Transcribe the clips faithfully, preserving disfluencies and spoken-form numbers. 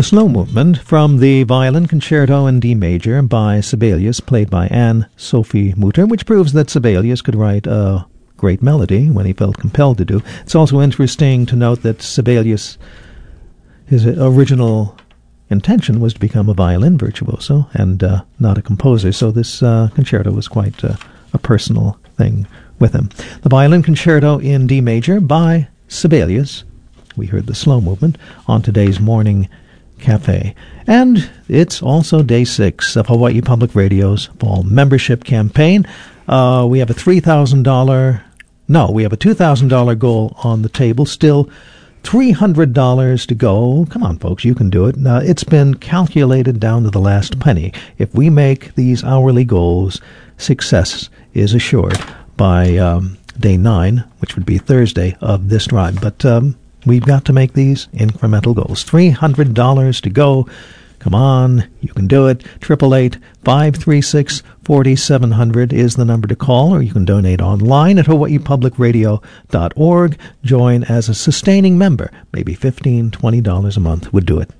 The Slow Movement from the Violin Concerto in D Major by Sibelius, played by Anne-Sophie Mutter, which proves that Sibelius could write a great melody when he felt compelled to do. It's also interesting to note that Sibelius, his original intention was to become a violin virtuoso and uh, not a composer, so this uh, concerto was quite uh, a personal thing with him. The Violin Concerto in D Major by Sibelius. We heard the Slow Movement on today's Morning Cafe. And it's also day six of Hawaii Public Radio's fall membership campaign. Uh, we have a three thousand dollars, no, we have a two thousand dollars goal on the table. Still three hundred dollars to go. Come on, folks, you can do it. Uh, it's been calculated down to the last penny. If we make these hourly goals, success is assured by um, day nine, which would be Thursday of this drive. But um, we've got to make these incremental goals. three hundred dollars to go. Come on, you can do it. eight eight eight, five three six, four seven zero zero is the number to call, or you can donate online at hawaii public radio dot org. Join as a sustaining member. Maybe fifteen dollars, twenty dollars a month would do it.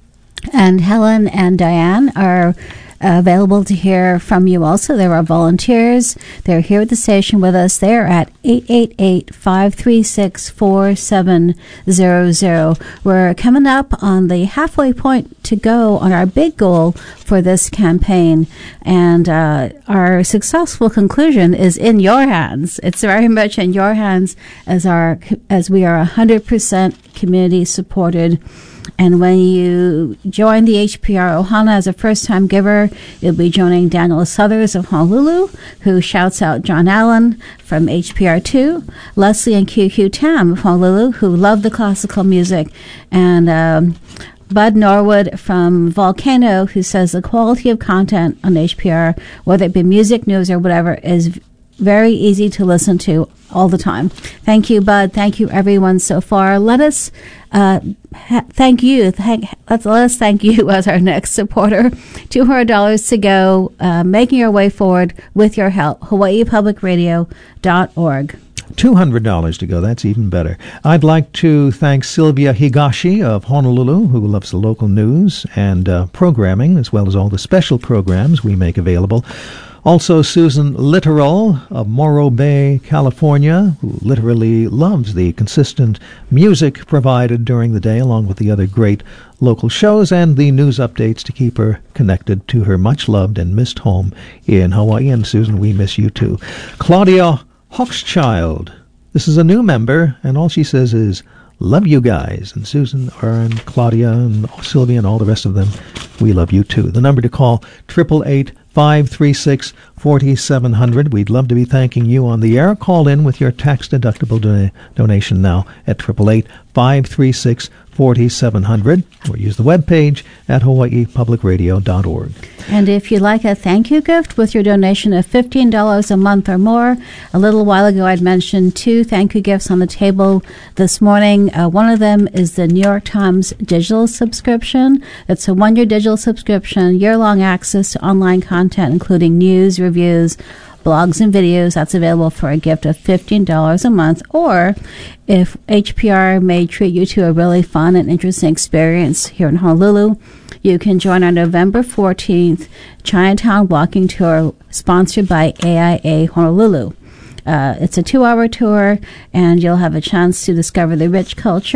And Helen and Diane are available to hear from you also. There are volunteers. They're here at the station with us. They're at eight eight eight, five three six, four seven zero zero. We're coming up on the halfway point to go on our big goal for this campaign, and uh, our successful conclusion is in your hands. It's very much in your hands as our as we are one hundred percent community supported. And when you join the H P R Ohana as a first-time giver, you'll be joining Daniel Suthers of Honolulu, who shouts out John Allen from H P R two, Leslie and Q Q Tam of Honolulu, who love the classical music, and um, Bud Norwood from Volcano, who says the quality of content on H P R, whether it be music, news, or whatever, is very easy to listen to all the time. Thank you, Bud. Thank you, everyone, so far. Let us uh, ha- thank you. Thank, let's let us thank you as our next supporter. two hundred dollars to go, uh, making your way forward with your help. hawaii public radio dot org. two hundred dollars to go. That's even better. I'd like to thank Sylvia Higashi of Honolulu, who loves the local news and uh, programming, as well as all the special programs we make available. Also, Susan Littoral of Morro Bay, California, who literally loves the consistent music provided during the day, along with the other great local shows and the news updates to keep her connected to her much-loved and missed home in Hawaii. And, Susan, we miss you too. Claudia Hochschild. This is a new member, and all she says is, love you guys. And Susan, and Claudia, and Sylvia, and all the rest of them, we love you too. The number to call, eight eight eight, five three six, four seven zero zero. We'd love to be thanking you on the air. Call in with your tax-deductible do- donation now at eight eight eight, five three six, four seven zero zero, or use the webpage at hawaii public radio dot org. And if you'd like a thank you gift with your donation of fifteen dollars a month or more, a little while ago I'd mentioned two thank you gifts on the table this morning. Uh, one of them is the New York Times digital subscription. It's a one-year digital subscription, year-long access to online content, including news, reviews, blogs, and videos. That's available for a gift of fifteen dollars a month. Or if H P R may treat you to a really fun and interesting experience here in Honolulu, you can join our November fourteenth Chinatown walking tour sponsored by A I A Honolulu. Uh, it's a two-hour tour, and you'll have a chance to discover the rich culture